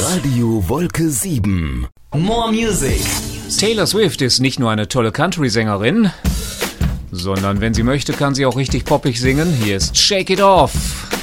Radio Wolke 7. More Music. Taylor Swift ist nicht nur eine tolle Country-Sängerin, sondern wenn sie möchte, kann sie auch richtig poppig singen. Hier ist Shake It Off.